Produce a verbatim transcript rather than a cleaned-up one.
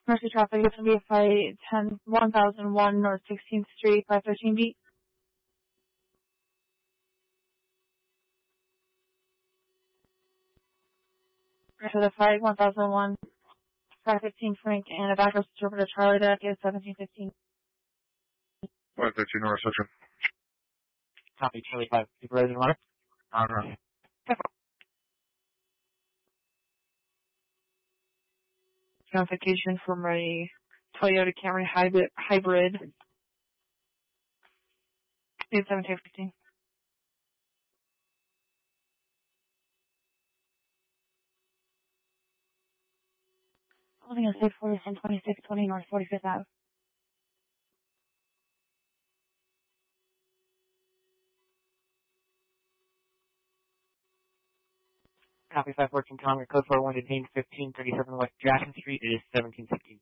Mercy traffic is going to be a flight ten, one thousand one North sixteenth Street, five thirteen B. For the flight one thousand one, five fifteen Frank, and a backup interpreter Charlie deck is seventeen fifteen. five thirteen North Section. Copy, Charlie five. Supervisor Runner? Honor. Notification from a Toyota Camry hybrid, hybrid. It's seventeen fifteen. Holding a six forty from twenty-six twenty North forty-fifth Avenue. Copy five fourteen Conway, code four one, detained fifteen thirty-seven West Jackson Street. It is seventeen sixty.